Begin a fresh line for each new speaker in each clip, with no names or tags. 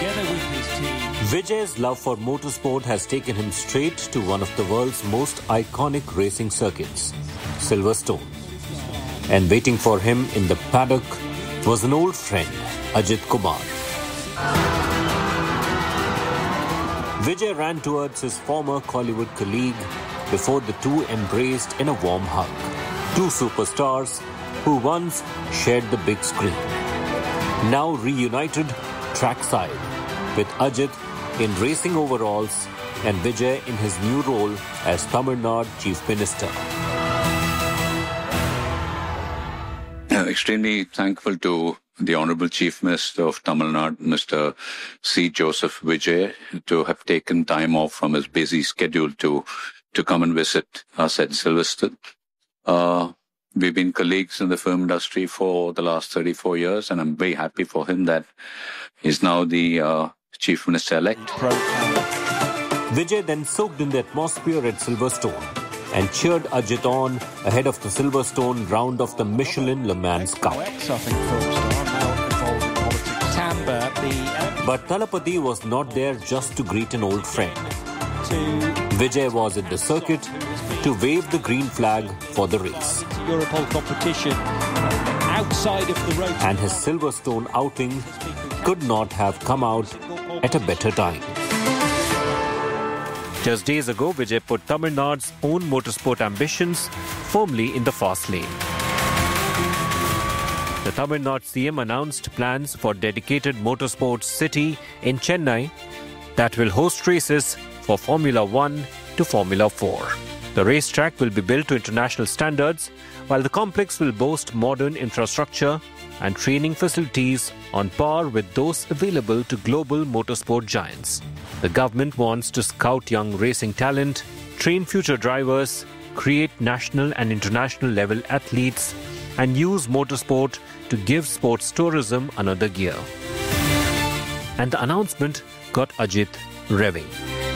together with his team.
Vijay's love for motorsport has taken him straight to one of the world's most iconic racing circuits, Silverstone. And waiting for him in the paddock was an old friend, Ajit Kumar. Vijay ran towards his former Kollywood colleague before the two embraced in a warm hug. Two superstars who once shared the big screen. Now reunited trackside with Ajit in racing overalls and Vijay in his new role as Tamil Nadu Chief Minister.
Extremely thankful to the Honorable Chief Minister of Tamil Nadu, Mr. C. Joseph Vijay, to have taken time off from his busy schedule to come and visit us at Silverstone. We've been colleagues in the film industry for the last 34 years, and I'm very happy for him that he's now the Chief Minister-elect.
Vijay then soaked in the atmosphere at Silverstone and cheered Ajit on ahead of the Silverstone round of the Michelin Le Mans Cup. But Thalapathy was not there just to greet an old friend. Vijay was at the circuit to wave the green flag for the race.
Europol competition outside of the road.
And his Silverstone outing could not have come out at a better time. Just days ago, Vijay put Tamil Nadu's own motorsport ambitions firmly in the fast lane. The Tamil Nadu CM announced plans for dedicated motorsports city in Chennai that will host races for Formula 1 to Formula 4. The racetrack will be built to international standards, while the complex will boast modern infrastructure and training facilities on par with those available to global motorsport giants. The government wants to scout young racing talent, train future drivers, create national and international level athletes, and use motorsport to give sports tourism another gear. And the announcement got Ajit revving.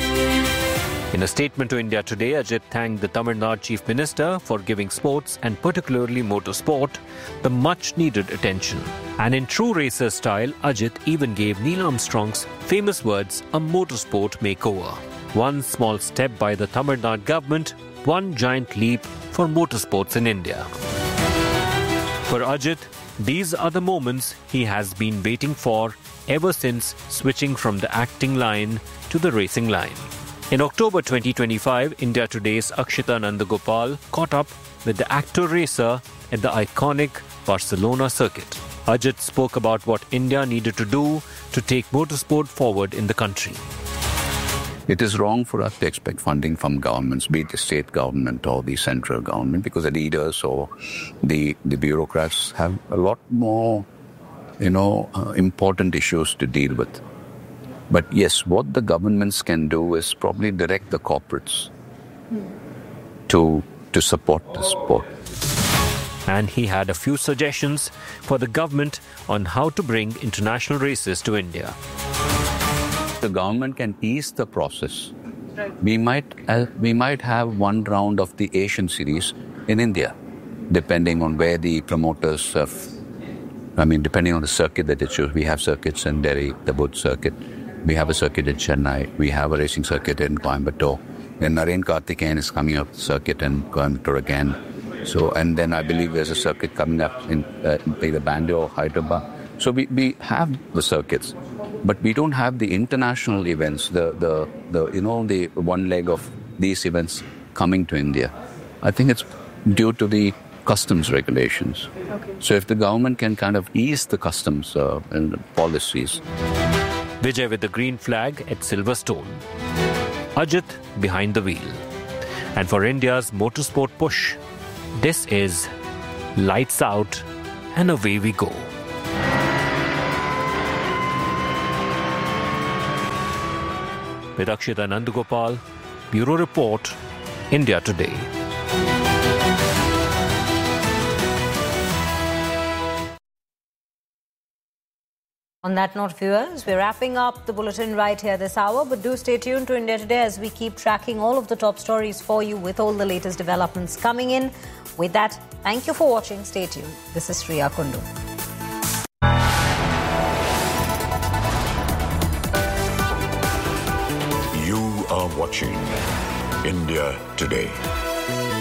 In a statement to India Today, Ajit thanked the Tamil Nadu Chief Minister for giving sports and particularly motorsport the much-needed attention. And in true racer style, Ajit even gave Neil Armstrong's famous words a motorsport makeover. One small step by the Tamil Nadu government, one giant leap for motorsports in India. For Ajit, these are the moments he has been waiting for ever since switching from the acting line to the racing line. In October 2025, India Today's Akshita Nandagopal caught up with the actor-racer at the iconic Barcelona circuit. Ajit spoke about what India needed to do to take motorsport forward in the country.
It is wrong for us to expect funding from governments, be it the state government or the central government, because the leaders or the bureaucrats have a lot more, important issues to deal with. But yes, what the governments can do is probably direct the corporates to support the sport.
And he had a few suggestions for the government on how to bring international races to India.
The government can ease the process. We might have one round of the Asian series in India, depending on where the promoters depending on the circuit that they choose. We have circuits in Delhi, the Buddh circuit. We have a circuit in Chennai. We have a racing circuit in Coimbatore. Then Naren Karthikeyan is coming up circuit in Coimbatore again. So, and then I believe there's a circuit coming up in either Bangalore or Hyderabad. So we have the circuits, but we don't have the international events. The one leg of these events coming to India. I think it's due to the customs regulations. Okay. So if the government can kind of ease the customs and policies.
Vijay with the green flag at Silverstone. Ajit behind the wheel. And for India's motorsport push, this is lights out and away we go. With Akshita Nandagopal, Bureau Report, India Today.
On that note, viewers, we're wrapping up the bulletin right here this hour, but do stay tuned to India Today as we keep tracking all of the top stories for you with all the latest developments coming in. With that, thank you for watching. Stay tuned. This is Shriya Kundu.
are watching India Today.